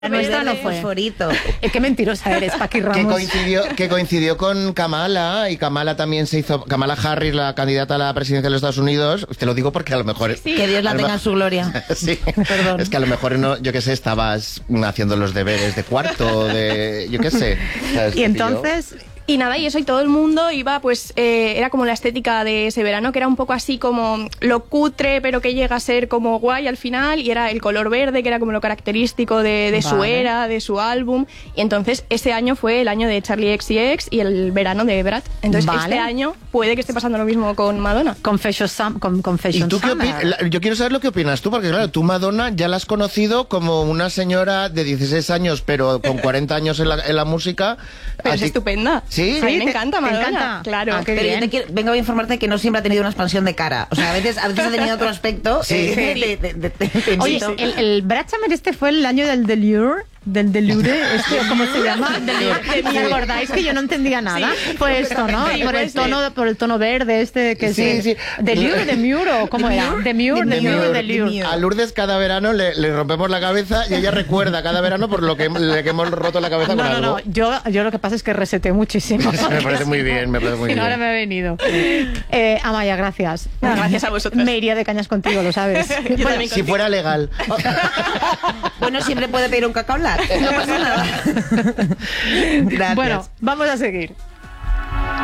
La nuestra no fue. Fosforito. Qué mentirosa eres, Paqui Ramos. Que coincidió con Kamala, y Kamala también se hizo... Kamala Harris, la candidata a la presidencia de los Estados Unidos. Te lo digo porque a lo mejor... Sí. Que Dios la tenga en su gloria. Sí. Perdón. Es que a lo mejor, no, yo qué sé, estabas haciendo los deberes de cuarto, yo qué sé. ¿Sabes? Y entonces... Y nada, y eso, y todo el mundo iba, pues, era como la estética de ese verano, que era un poco así como lo cutre, pero que llega a ser como guay al final, y era el color verde, que era como lo característico de su era, de su álbum. Y entonces, ese año fue el año de Charlie XCX y el verano de Brad. Entonces, este año puede que esté pasando lo mismo con Madonna. Confession ¿Y tú qué opinas? Yo quiero saber lo que opinas tú, porque claro, tú Madonna ya la has conocido como una señora de 16 años, pero con 40 años en la música. Pero es estupenda. ¿Sí? A mí me encanta Madonna. ¿Te encanta? Claro. Pero yo vengo a informarte que no siempre ha tenido una expansión de cara. O sea, a veces ha tenido otro aspecto. Sí. Oye, el Brad Summer este fue el año del Delure. Del Delure, ¿cómo se llama? ¿Te acordáis que yo no entendía nada? Sí, por esto, ¿no? Sí, por el tono verde este que sí. Delure, Demure, ¿cómo era? Delure. A Lourdes cada verano le rompemos la cabeza y ella recuerda cada verano por lo que le hemos roto la cabeza con algo. No, yo lo que pasa es que reseté muchísimo. Me parece muy bien, Ahora me ha venido. Amaya, gracias. Gracias a vosotros. Me iría de cañas contigo, lo sabes. Bueno, si fuera legal. Bueno, siempre puede pedir un cacao lat. No pasa nada. Gracias. Bueno, vamos a seguir.